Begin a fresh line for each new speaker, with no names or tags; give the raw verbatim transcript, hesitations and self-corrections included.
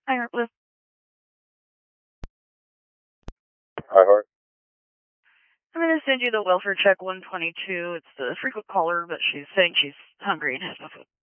Hi, Liz.
Hi, Hart.
I'm going to send you the welfare check one twenty-two. It's the frequent caller, but she's saying she's hungry and has no food.